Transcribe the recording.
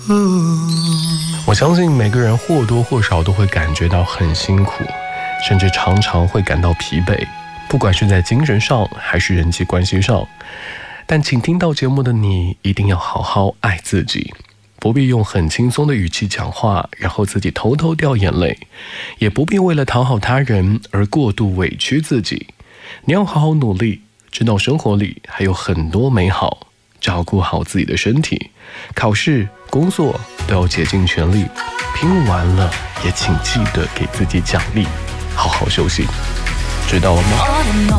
我相信每个人或多或少都会感觉到很辛苦，甚至常常会感到疲惫，不管是在精神上还是人际关系上。但请听到节目的你一定要好好爱自己，不必用很轻松的语气讲话，然后自己偷偷掉眼泪，也不必为了讨好他人而过度委屈自己。你要好好努力，知道生活里还有很多美好，照顾好自己的身体，考试工作都要竭尽全力，拼完了也请记得给自己奖励，好好休息，知道了吗？